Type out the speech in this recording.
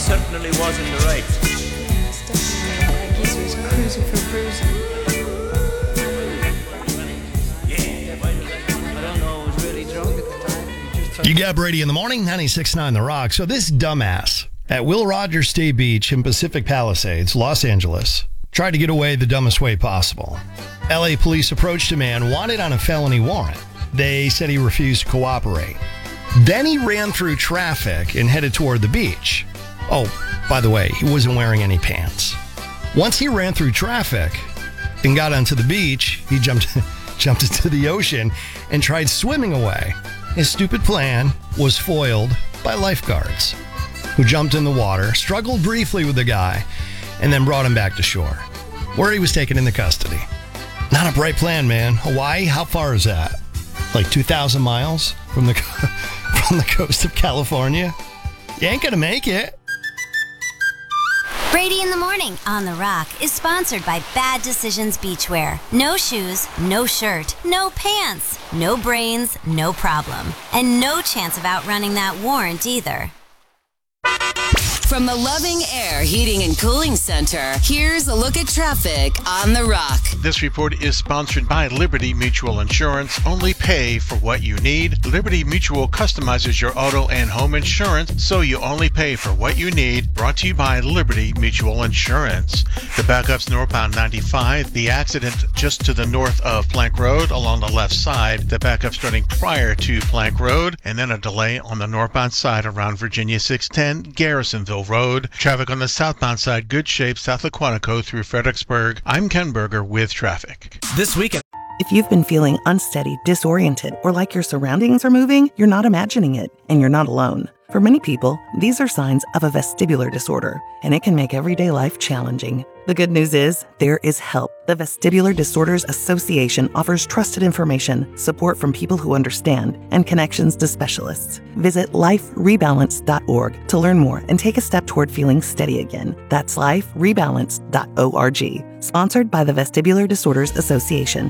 certainly was in the right. It's definitely like he was cruising for cruising. I don't know, I was really drunk at the time. You got Brady in the morning, 96.9 The Rock. So this dumbass at Will Rogers State Beach in Pacific Palisades, Los Angeles, tried to get away the dumbest way possible. LA police approached a man wanted on a felony warrant. They said he refused to cooperate. Then he ran through traffic and headed toward the beach. Oh, by the way, he wasn't wearing any pants. Once he ran through traffic and got onto the beach, he jumped into the ocean and tried swimming away. His stupid plan was foiled by lifeguards who jumped in the water, struggled briefly with the guy, and then brought him back to shore, where he was taken into custody. Not a bright plan, man. Hawaii, how far is that? Like 2,000 miles from the coast of California? You ain't gonna make it. Brady in the Morning on The Rock is sponsored by Bad Decisions Beachwear. No shoes, no shirt, no pants, no brains, no problem. And no chance of outrunning that warrant either. From the Loving Air Heating and Cooling Center, here's a look at traffic on The Rock. This report is sponsored by Liberty Mutual Insurance. Only pay for what you need. Liberty Mutual customizes your auto and home insurance, so you only pay for what you need. Brought to you by Liberty Mutual Insurance. The backup's northbound 95. The accident just to the north of Plank Road along the left side. The backup starting prior to Plank Road, and then a delay on the northbound side around Virginia 610, Garrisonville Road. Traffic on the southbound side, good shape, south of Quantico through Fredericksburg. I'm Ken Berger with traffic. This weekend. If you've been feeling unsteady, disoriented, or like your surroundings are moving, you're not imagining it, and you're not alone. For many people, these are signs of a vestibular disorder, and it can make everyday life challenging. The good news is, there is help. The Vestibular Disorders Association offers trusted information, support from people who understand, and connections to specialists. Visit liferebalance.org to learn more and take a step toward feeling steady again. That's liferebalance.org. Sponsored by the Vestibular Disorders Association.